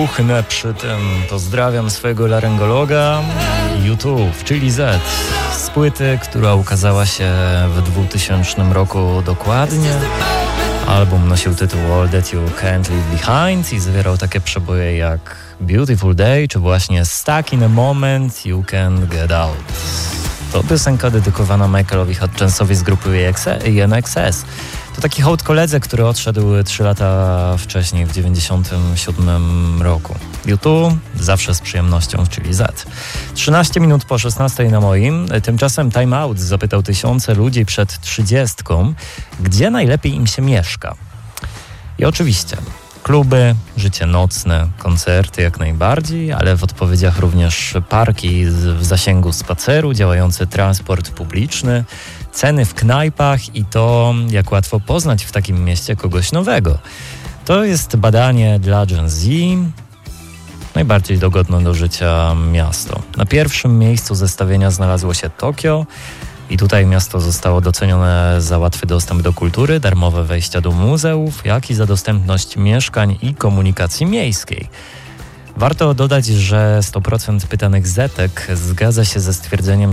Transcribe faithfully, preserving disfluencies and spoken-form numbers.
cuchnę przy tym. Pozdrawiam swojego laryngologa. YouTube, czyli Z. Z płyty, która ukazała się w dwutysięcznym roku dokładnie. Album nosił tytuł All That You Can't Leave Behind i zawierał takie przeboje jak Beautiful Day, czy właśnie Stuck in a Moment You Can't Get Out. To piosenka dedykowana Michaelowi Hutchinsowi z grupy I N X S. To taki hołd koledze, który odszedł trzy lata wcześniej, w dziewięćdziesiątym siódmym roku. YouTube zawsze z przyjemnością, czyli Z. trzynaście minut po szesnastej na moim. Tymczasem Time Out zapytał tysiące ludzi przed trzydziestką, gdzie najlepiej im się mieszka. I oczywiście kluby, życie nocne, koncerty jak najbardziej, ale w odpowiedziach również parki w zasięgu spaceru, działający transport publiczny, ceny w knajpach i to, jak łatwo poznać w takim mieście kogoś nowego. To jest badanie dla Gen Z, najbardziej dogodne do życia miasto. Na pierwszym miejscu zestawienia znalazło się Tokio i tutaj miasto zostało docenione za łatwy dostęp do kultury, darmowe wejścia do muzeów, jak i za dostępność mieszkań i komunikacji miejskiej. Warto dodać, że sto procent pytanych Zetek zgadza się ze stwierdzeniem,